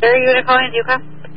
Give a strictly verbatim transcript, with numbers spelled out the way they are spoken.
Are you going to call in? Do you come?